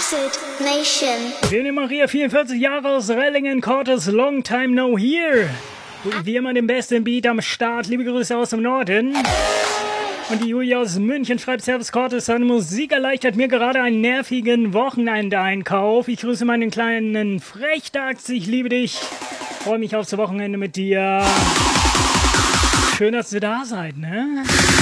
Acid Nation. Lene Maria, 44 Jahre aus Rellingen, Cortes, Long Time No Here. Wie immer den besten Beat am Start. Liebe Grüße aus dem Norden. Und die Julia aus München schreibt: Servus Cortes, seine Musik erleichtert mir gerade einen nervigen Wochenendeinkauf. Ich grüße meinen kleinen Frechdachs, ich liebe dich. Freue mich aufs Wochenende mit dir. Schön, dass ihr da seid, ne?